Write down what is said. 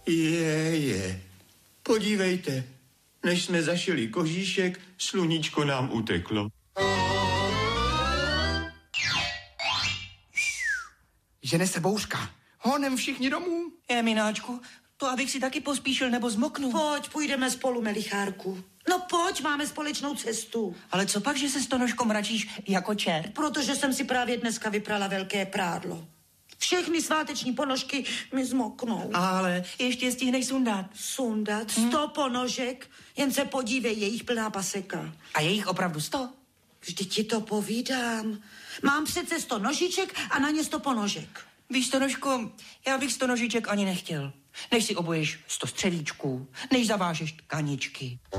Je. Podívejte, než jsme zašili kožíšek, sluníčko nám uteklo. Žene se bouřka. Honem všichni domů. Mináčku, to abych si taky pospíšil nebo zmoknu. Pojď, půjdeme spolu, Melichárku. No pojď, máme společnou cestu. Ale co pak, že se stonožkou mračíš jako čert? Protože jsem si právě dneska vyprala velké prádlo. Všechny sváteční ponožky mi zmoknou. Ale ještě stihneš sundat. Sundat? 100 ponožek? Jen se podívej, je jich plná paseka. A je jich opravdu 100? Vždyť ti to povídám. Mám přece 100 nožiček a na ně 100 ponožek. Víš, stonožko, já bych 100 nožiček ani nechtěl. Než si obuješ 100 střevíčků, než zavážeš tkaničky.